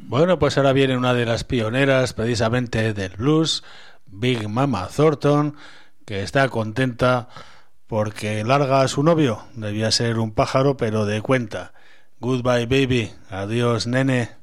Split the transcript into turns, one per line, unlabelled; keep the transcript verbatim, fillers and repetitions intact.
Bueno, pues ahora viene una de las pioneras precisamente del blues, Big Mama Thornton, que está contenta porque larga a su novio. Debía ser un pájaro, pero de cuenta. Goodbye, baby. Adiós, nene.